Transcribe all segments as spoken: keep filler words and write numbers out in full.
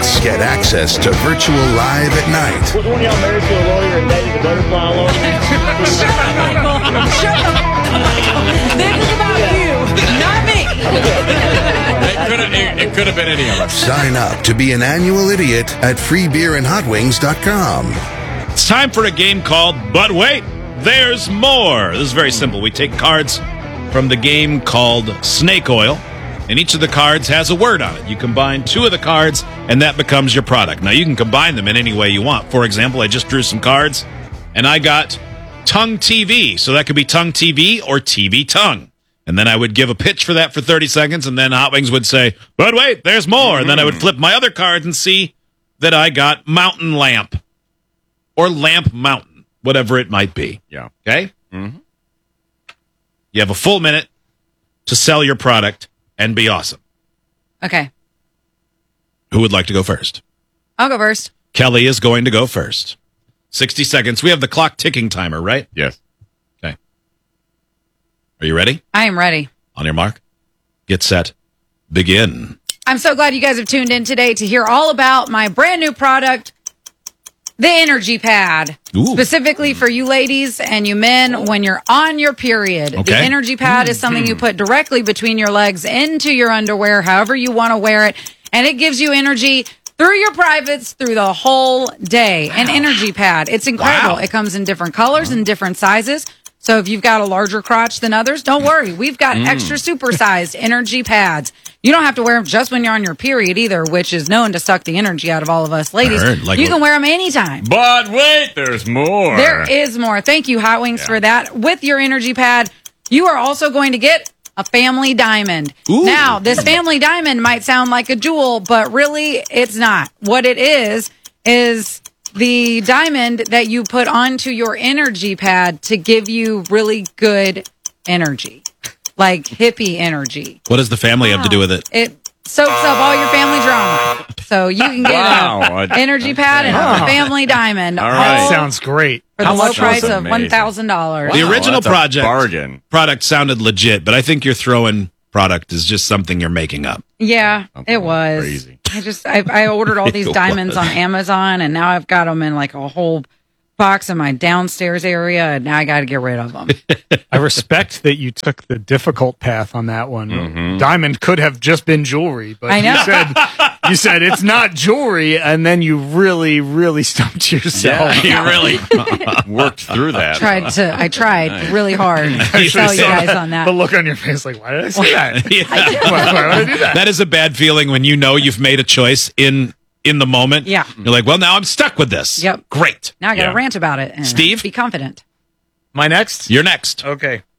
affiliates get access to Virtual Live at Night. Was one of y'all married to a lawyer and dating a butterfly lawyer? Shut up, Michael. Shut up, Michael. This is about you, not me. It could have it, it could have been any of us. Sign up to be an annual idiot at free beer and hot wings dot com. It's time for a game called But Wait, There's More. This is very simple. We take cards from the game called Snake Oil, and each of the cards has a word on it. You combine two of the cards, and that becomes your product. Now, you can combine them in any way you want. For example, I just drew some cards, and I got Tongue T V. So that could be Tongue T V or T V Tongue. And then I would give a pitch for that for thirty seconds, and then Hot Wings would say, but wait, there's more. And then I would flip my other cards and see that I got Mountain Lamp or Lamp Mountain, whatever it might be. Yeah. Okay? Mm-hmm. You have a full minute to sell your product and be awesome. Okay, Who would like to go first? I'll go first. Kelly is going to go first. sixty seconds. We have the clock ticking timer, right? Yes. Okay. Are you ready? I am ready. On your mark, get set, begin. I'm so glad you guys have tuned in today to hear all about my brand new product, the Energy Pad. Ooh. Specifically for you ladies and you men when you're on your period. Okay. The Energy Pad is something you put directly between your legs into your underwear, however you want to wear it, and it gives you energy through your privates through the whole day. An Energy Pad. It's incredible. Wow. It comes in different colors and different sizes. So if you've got a larger crotch than others, don't worry. We've got extra supersized energy pads. You don't have to wear them just when you're on your period either, which is known to suck the energy out of all of us ladies. heard, like you what- can wear them anytime. But wait, there's more. There is more. Thank you, Hot Wings, Yeah. for that. With your energy pad, you are also going to get a family diamond. Ooh. Now, this family diamond might sound like a jewel, but really it's not. What it is, is the diamond that you put onto your energy pad to give you really good energy, like hippie energy. What does the family have to do with it? It soaks up all your family drama. So you can get Wow. an energy pad and a family diamond. All right. Sounds great. For How the low much price was it? of one thousand dollars. The Wow, original that's a project bargain. product sounded legit, but I think your throw-in product is just something you're making up. Yeah, Something it was. crazy. I just I, I ordered all these It diamonds was. on Amazon, and now I've got them in like a whole box in my downstairs area, and now I got to get rid of them. I respect that you took the difficult path on that one. Mm-hmm. Diamond could have just been jewelry, but I know. you said you said it's not jewelry, and then you really, really stumped yourself. Yeah, you really worked through that. tried to I tried really hard to tell you guys on The that. look on your face, like, why did I say that? Yeah. why, why would I do that? That is a bad feeling when you know you've made a choice in in the moment. Yeah. You're like, well, now I'm stuck with this. Yep. Great. Now I got to Yeah. rant about it. And Steve? be confident. My next? You're next. Okay. I'm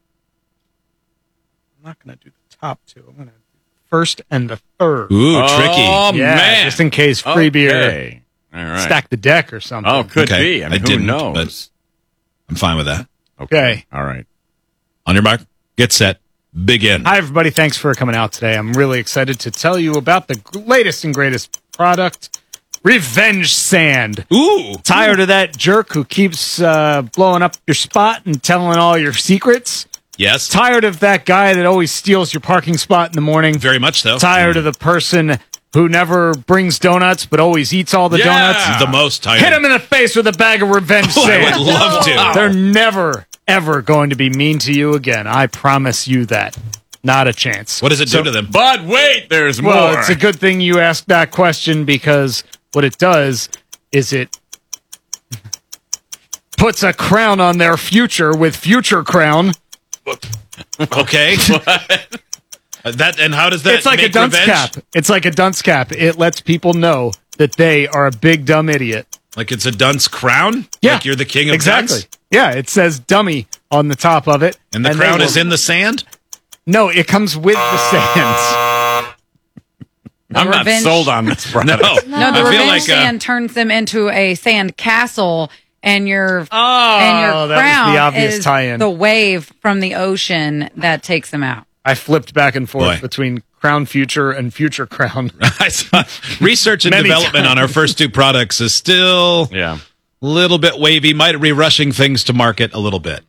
not going to do the top two. I'm going to do the first and the third. Ooh, Oh, tricky. yeah, man. just in case free beer Okay. All right. stack the deck or something. Oh, could Okay. be. I I mean, who didn't, knows? but- I'm fine with that. Okay. All right. On your mark, get set, begin. Hi, everybody. Thanks for coming out today. I'm really excited to tell you about the g- latest and greatest product, Revenge Sand. Ooh. Tired of that jerk who keeps uh, blowing up your spot and telling all your secrets? Yes. Tired of that guy that always steals your parking spot in the morning? Very much so. Tired of the person who never brings donuts but always eats all the Yeah. donuts? The most tired. Hit him in the face with a bag of Revenge I Sand. would love to. They're never, ever going to be mean to you again. I promise you that. Not a chance. What does it So- do to them? But wait, there's Well, more. it's a good thing you asked that question because what it does is it puts a crown on their future with Future Crown. Okay. Uh, that and how does that? It's like a make dunce revenge? cap. It's like a dunce cap. It lets people know that they are a big dumb idiot. Like it's a dunce crown. Yeah, Like you're the king of exactly. dunce? Yeah, it says dummy on the top of it, And the they crown will- is in the sand. No, it comes with the sands. I'm not Revenge- sold on this product. No. No, the I feel revenge like, uh, sand turns them into a sand castle, and your Oh, and your that was crown the obvious is tie-in. the wave from the ocean that takes them out. I flipped back and forth Boy. between Crown Future and Future Crown. I saw research and Many development on our first two products is still Yeah. a little bit wavy. Might be rushing things to market a little bit.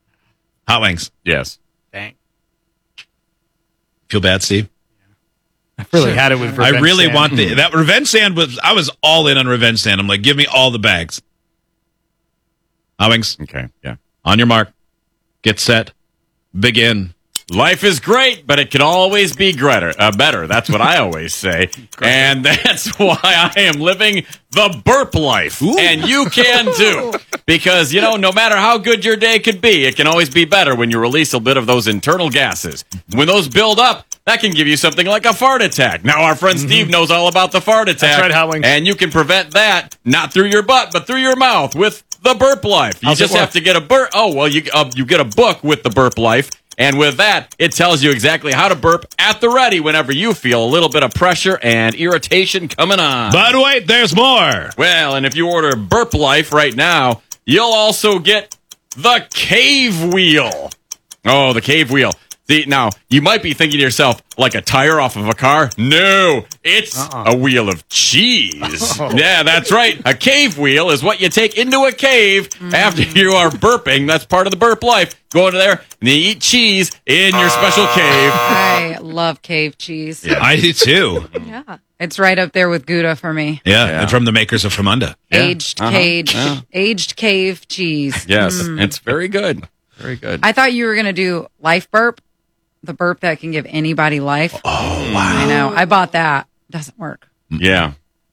Hot Wings. Yes. Dang. Feel bad, Steve? I really had it with Revenge I really Sand. want the that Revenge Sand was. I was all in on Revenge Sand. I'm like, give me all the bags. Howings, Okay, yeah. on your mark, get set, begin. Life is great, but it can always be greater, uh, better. That's what I always say. And that's why I am living the burp life. And you can too. Because, you know, no matter how good your day could be, it can always be better when you release a bit of those internal gases. When those build up, that can give you something like a fart attack. Now, our friend Steve knows all about the fart attack. That's right, Howling. And you can prevent that, not through your butt, but through your mouth with the Burp Life. You How's it just work? have to get a burp. Oh, well, you, uh, you get a book with the Burp Life. And with that, it tells you exactly how to burp at the ready whenever you feel a little bit of pressure and irritation coming on. But wait, there's more. Well, and if you order Burp Life right now, you'll also get the Cave Wheel. Oh, the Cave Wheel. See, now, you might be thinking to yourself, like a tire off of a car? No, it's Uh-uh. a wheel of cheese. Oh. Yeah, that's right. A cave wheel is what you take into a cave after you are burping. That's part of the Burp Life. Go into there and you eat cheese in your special cave. I love cave cheese. I do too. Yeah. It's right up there with Gouda for me. Yeah, Yeah. and from the makers of Famunda. Yeah. Aged Uh-huh. cage, Yeah. aged cave cheese. Yes, it's very good. Very good. I thought you were going to do life burp, the burp that can give anybody life. Oh wow! I know. I bought that. Doesn't work. Yeah.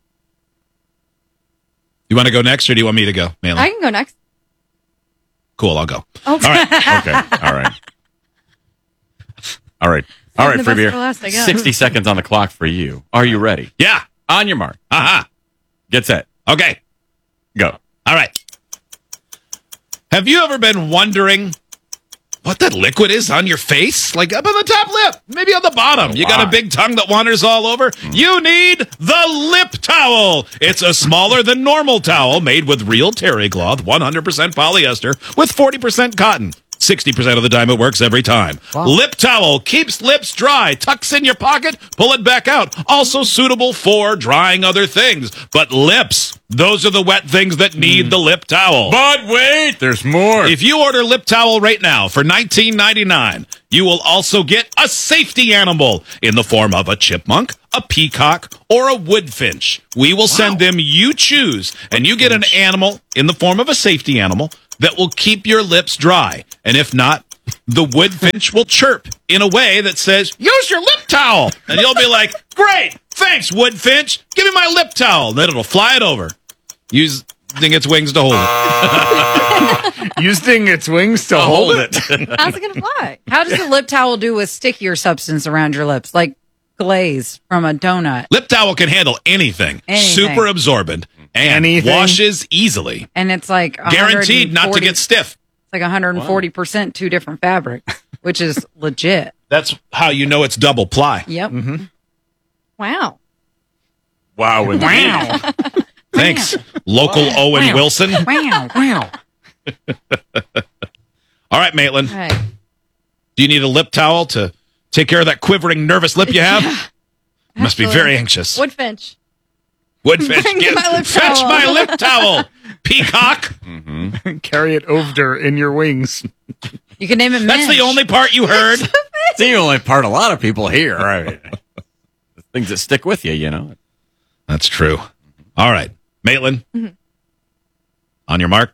You want to go next, or do you want me to go, Malin? I can go next. Cool, I'll go. Oh. All right. Okay. All right. All right. All right, the best Freebeer. for last, I guess. sixty seconds on the clock for you. Are you ready? Yeah. On your mark. Uh-huh. Get set. Okay. Go. All right. Have you ever been wondering what that liquid is on your face? Like up on the top lip, maybe on the bottom. You got a Why? big tongue that wanders all over? You need the lip towel. It's a smaller than normal towel made with real terry cloth, one hundred percent polyester with forty percent cotton. sixty percent of the time it works every time. Lip towel keeps lips dry, tucks in your pocket, pull it back out. Also suitable for drying other things. But lips, those are the wet things that need the lip towel. But wait, there's more. If you order lip towel right now for nineteen ninety-nine, you will also get a safety animal in the form of a chipmunk, a peacock, or a woodfinch. We will send them you choose, and you get an animal in the form of a safety animal that will keep your lips dry. And if not, the woodfinch will chirp in a way that says, use your lip towel. And you'll be like, great, thanks, woodfinch. Give me my lip towel. Then it'll fly it over, using its wings to hold it. Using its wings to hold it. How's it going to fly? How does the lip towel do with stickier substance around your lips, like glaze from a donut? Lip towel can handle anything. Anything. Super absorbent and Anything? washes easily. And it's like Guaranteed not to one hundred forty get stiff. It's like one hundred forty percent two different fabrics, which is legit. That's how you know it's double ply. Yep. Wow. wow. Indeed. Wow. Thanks, local Owen Wow. Wilson. Wow. Wow. All right, Maitland. Hey. Do you need a lip towel to take care of that quivering, nervous lip you have? You must be Actually, very anxious. Woodfinch. Woodfinch, Bring get, my lip fetch towel. my lip towel. Peacock. Carry it over in your wings. You can name it That's Minch. the only part you heard. It's the only part a lot of people hear. Right? The things that stick with you, you know. That's true. All right, Maitland. Mm-hmm. On your mark.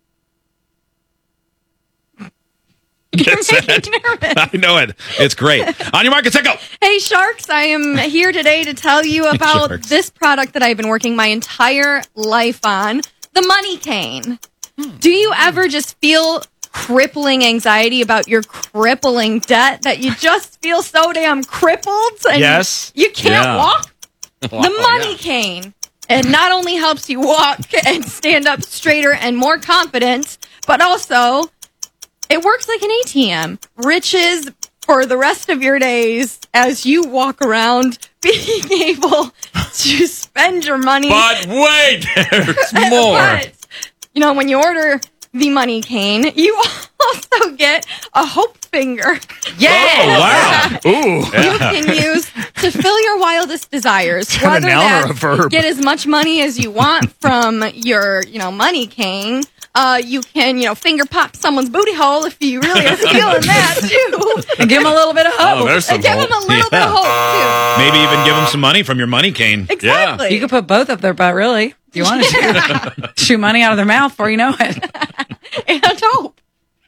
Get set. nervous. I know it. It's great. On your mark, get set, go. Hey, Sharks, I am here today to tell you about Sharks. this product that I've been working my entire life on, the Money Cane. Do you ever just feel crippling anxiety about your crippling debt that you just feel so damn crippled and Yes. you can't Yeah. walk? Wow, The Money yeah. Cane. It not only helps you walk and stand up straighter and more confident, but also it works like an A T M. Riches for the rest of your days as you walk around being able to spend your money. But wait, there's more. But, you know, when you order the Money Cane, you also get a hope finger. Yeah. Oh, wow. Ooh. You can use to fill your wildest desires. that a Whether noun or a that's verb? get as much money as you want from your, you know, Money Cane, Uh, you can, you know, finger pop someone's booty hole if you really are feeling that too. And give them a little bit of hope. Oh, there's some And give them a hope. little bit of hope Maybe even give them some money from your money cane. too. Exactly. You could put both up their butt, really, if you wanted to. Shoot money out of their mouth before you know it. And hope.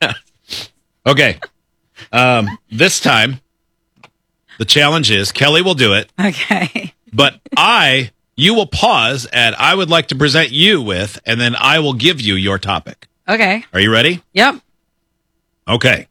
Okay. Um, this time, the challenge is Kelly will do it, Okay. but I, you will pause at I would like to present you with, and then I will give you your topic. Okay. Are you ready? Yep. Okay.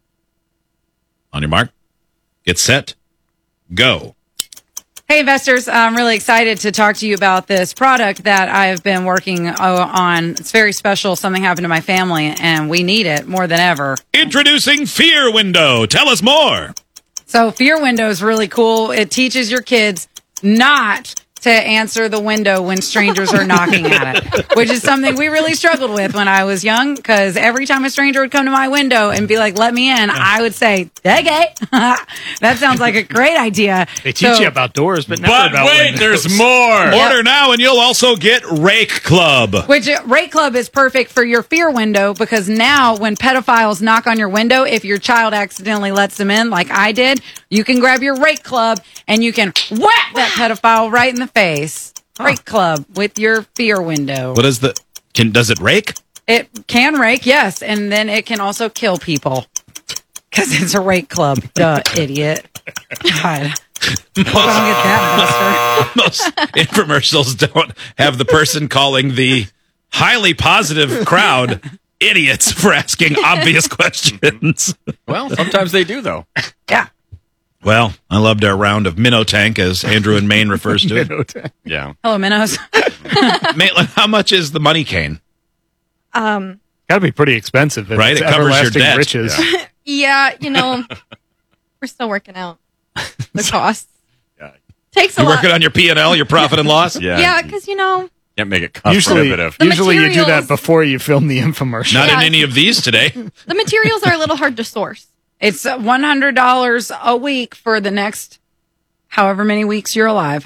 On your mark, get set, go. Hey, investors. I'm really excited to talk to you about this product that I've been working uh, on. It's very special. Something happened to my family, and we need it more than ever. Introducing Fear Window. Tell us more. So Fear Window is really cool. It teaches your kids not to answer the window when strangers are knocking at it, which is something we really struggled with when I was young, because every time a stranger would come to my window and be like, let me in, I would say, okay. That sounds like a great idea. They teach So- you about doors, but never But about wait, windows. there's more. Yep. Order now, and you'll also get Rake Club. Which uh, Rake Club is perfect for your fear window, because now when pedophiles knock on your window, if your child accidentally lets them in, like I did, you can grab your Rake Club and you can whack that pedophile right in the face. Rake Club with your fear window. What is the? Can does it rake? It can rake, yes, and then it can also kill people because it's a Rake Club. Duh, idiot. God. Hope I don't get that, Most infomercials don't have the person calling the highly positive crowd idiots for asking obvious questions. Well, sometimes they do, though. Buster. Yeah. Well, I loved our round of minnow tank, as Andrew in Maine refers to it. Yeah. Hello, minnows. Maitland, how much is the money cane? Um, Got to be pretty expensive. if Right, it's it covers your everlasting debt. riches. yeah, you know, we're still working out the costs. Yeah. Takes a You lot. working on your P and L, your profit and loss? Yeah. Yeah, because, you know, Can't make it cost Usually, prohibitive. The usually you do that materials- before you film the infomercial. Not in Yeah. any of these today. the materials are a little hard to source. It's one hundred dollars a week for the next however many weeks you're alive.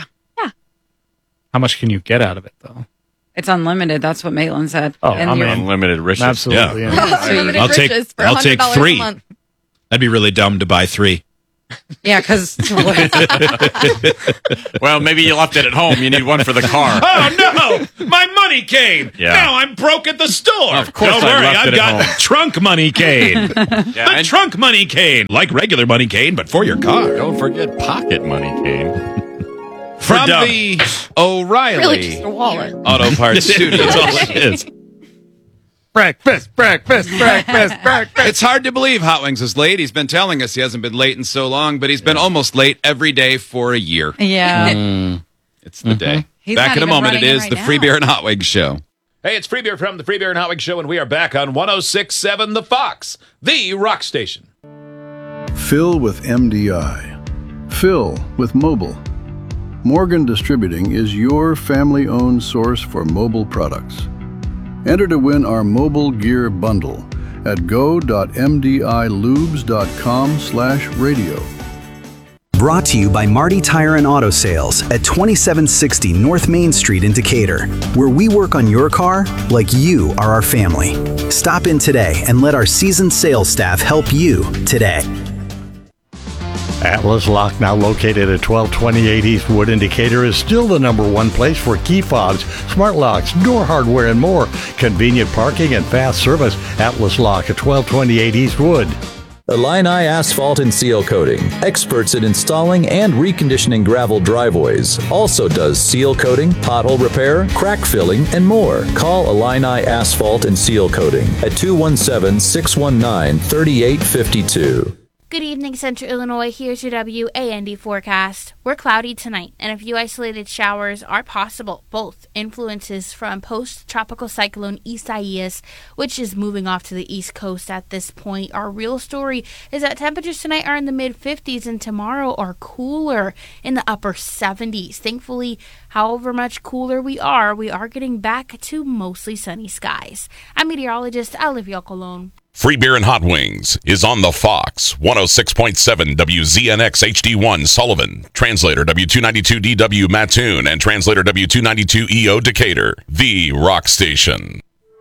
How much can you get out of it, though? It's unlimited. That's what Maitland said. Oh, And I you're- mean- Unlimited riches. Absolutely. Yeah. Yeah. Unlimited I'll take- riches for I'll take one hundred dollars three. a month. That'd be really dumb to buy three. yeah, because Well, maybe you left it at home. You need one for the car. Oh no, my money cane! Yeah. Now I'm broke at the store. Of course Don't I worry, left I've it at got home. trunk money cane. Yeah, the and trunk money cane, like regular money cane, but for your car. don't forget pocket money, Kane. From dumb. the O'Reilly Really just a wallet. Auto Parts Studio. That's all it is. Breakfast, breakfast, breakfast, breakfast. It's hard to believe Hot Wings is late. He's been telling us he hasn't been late in so long, but he's been almost late every day for a year. yeah, It's the day. He's Back not in a even moment, it running is right the now. Free Beer and Hot Wings Show. Hey, it's Free Beer from the Free Beer and Hot Wings Show, and we are back on one oh six point seven The Fox, the rock station. Fill with M D I. Fill with mobile. Morgan Distributing is your family-owned source for mobile products. Enter to win our mobile gear bundle at go dot m d i lubes dot com slash radio. Brought to you by Marty Tire and Auto Sales at twenty-seven sixty North Main Street in Decatur, where we work on your car like you are our family. Stop in today and let our seasoned sales staff help you today. Atlas Lock, now located at twelve twenty-eight Eastwood in Decatur, is still the number one place for key fobs, smart locks, door hardware, and more. Convenient parking and fast service. Atlas Lock at twelve twenty-eight Eastwood. Illini Asphalt and Seal Coating, experts in installing and reconditioning gravel driveways. Also does seal coating, pothole repair, crack filling, and more. Call Illini Asphalt and Seal Coating at two one seven, six one nine, three eight five two. Good evening, Central Illinois. Here's your W A N D forecast. We're cloudy tonight, and a few isolated showers are possible. Both influences from post-tropical cyclone Isaias, which is moving off to the east coast at this point. Our real story is that temperatures tonight are in the mid fifties, and tomorrow are cooler in the upper seventies. Thankfully, however much cooler we are, we are getting back to mostly sunny skies. I'm meteorologist Olivia Colon. Free Beer and Hot Wings is on the Fox, one oh six point seven W Z N X H D one Sullivan, translator W two ninety-two D W Mattoon, and translator W two ninety-two E O Decatur, the rock station.